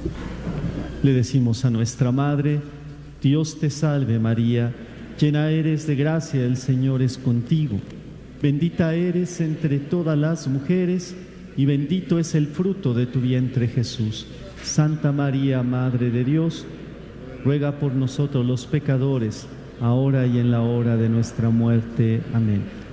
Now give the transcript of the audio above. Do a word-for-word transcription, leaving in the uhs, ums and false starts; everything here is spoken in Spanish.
Le decimos a nuestra Madre: Dios te salve María, llena eres de gracia, el Señor es contigo. Bendita eres entre todas las mujeres y bendito es el fruto de tu vientre Jesús. Santa María, Madre de Dios, ruega por nosotros los pecadores, ahora y en la hora de nuestra muerte. Amén.